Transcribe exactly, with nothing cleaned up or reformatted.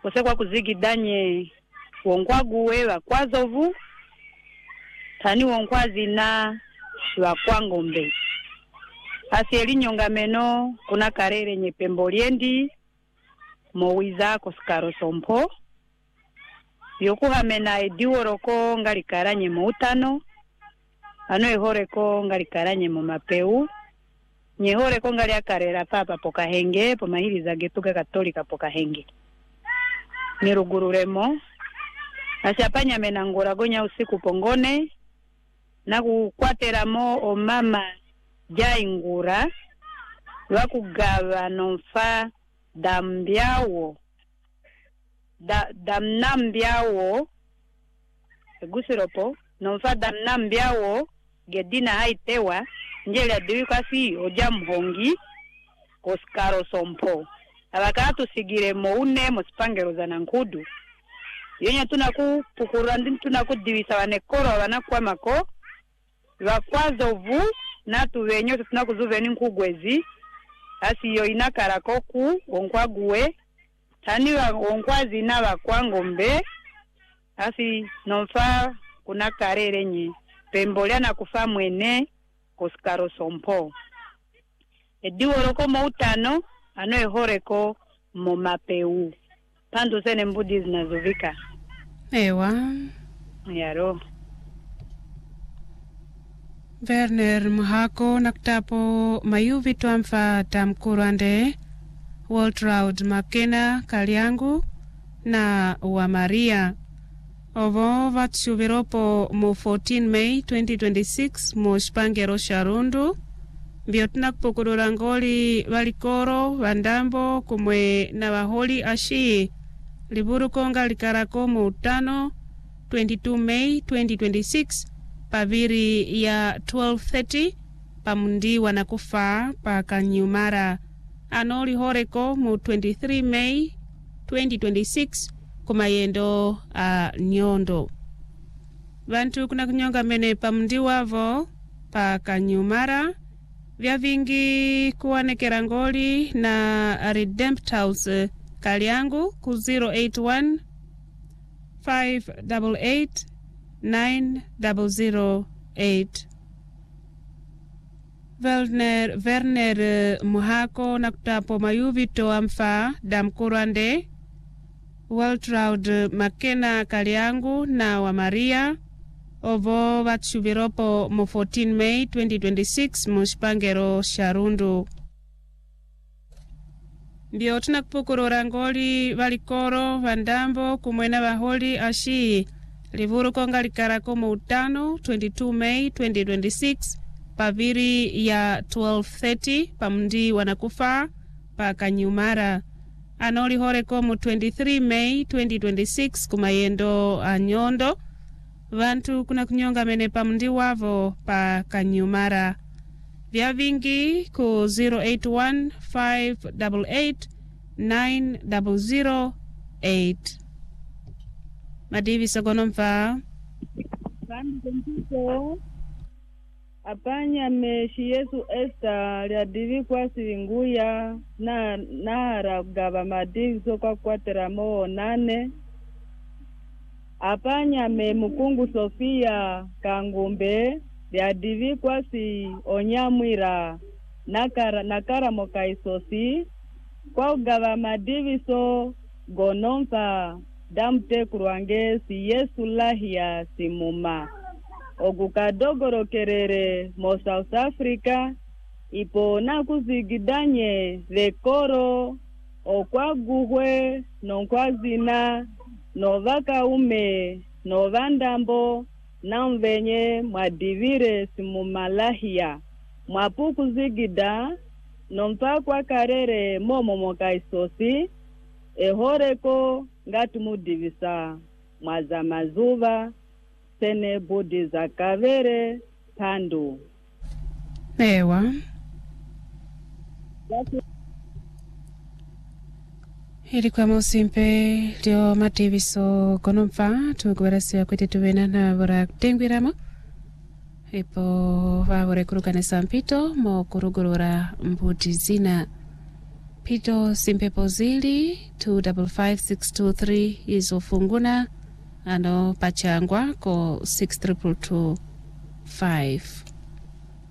kusekwa kuzigidanye wongwaguwe wakwazovu tani wongwazi na wakwangombe asieli nyongameno kuna karere nye pemboliendi mowiza koskaro sompo yokuhamena ediworoko ngalikaranye muutano ano ehoreko ngalikaranye mu mapeu nyehoreko ngali akarera papa pokahenge pomahiriza getuka katolika pokahenge nirugururemo asiapanya menangora gonya usiku pongone na kukwateramo o mama jaingura wakugaba nomfa dambyawo da damnambyawo gusiropo nomfa damnambyawo gedina haitewa njeli adiwikasi ojamhongi koskaro sompo abakatu sigire moune mospangero zanankudu yonya tunaku pukurandi tunaku divisa wanekoro wanakwa mako wakwazovu natu wenyo tunaku zuveni nkugwezi asi yo inakarakoku wonkwaguwe tani wonkwazi na wakwangombe asi nomfa kuna karere nye pembolia na kufa mwene koskaro sompo ediworoko moutano ano ehoreko mo mapeu pandu sene mbudi zinazovika ewa yaro Werner Muhako naktapo mayuvi twamfa tamkurande Waltraud Makena Kalyangu na wa Maria ovo vatsuviropo mo fourteen May twenty twenty-six mo Spangero Sharundu biotna kupukudura ngoli valikoro vandambo kumwe na vaholi ashi liburu konga likarako mo utano twenty-two May twenty twenty-six paviri ya twelve thirty pamundi wanakufa pa Kanyumara anoli horeko mo twenty-three May twenty twenty-six kumayendo a uh, Nyondo vantu kuna kunyonga mene pamundi wavo pa Kanyumara vya vingi kuwanekera ngoli na Redempt House Kalyangu ku zero eight one five eight eight nine zero zero eight. Werner, Werner Muhako nakutapo mayuvi toamfa damkurande Waltraud Makena Kalyangu na wa Maria ovo vatshuviropo mo fourteen May twenty twenty-six mo Spangero Sharundu mbio tunakupukurura ngoli valikoro vandambo kumwena vaholi ashi livuru konga likarako mo utano twenty-two May twenty twenty-six paviri ya twelve thirty pamundi wanakufa pa Kanyumara anoli horeko mo twenty-three May twenty twenty-six kumayendo a Nyondo vantu kuna kunyonga mene pamundi wavo pa Kanyumara vya vingi ku zero eight one five eight eight nine zero zero eight. Madivi Sogonomfa Vandu apanya meshi Yesu Esta lya divi kwa silinguya na nara gaba madivi soka kwa teramo nane apanya me mukungu Sofia Kangumbe lya divi kwa si onyamwira nakara nakara mokaisosi kwa gaba madivi so gonomfa damte kurwange si Yesu lahia simuma ogukadogoro kerere mo South Africa ipo na kuzigidanye vekoro okwaguhwe nonkwazina novaka ume novandambo na mvenye mwadivire simuma lahia mwapuku zigida nompakwa karere momo mokaisosi ehoreko ngatumudivisa mwaza mazuva sene budi za kavere pandu ewa ili kwa mosimpe lio mativiso konomfa tukubarasi kwete tuwena na bora tengwiramo ipo vavore kurugane sampito mo kurugurura mbuti zina pito simpepo zili two five five six two three izofunguna ano pachangwa ko six triple two five.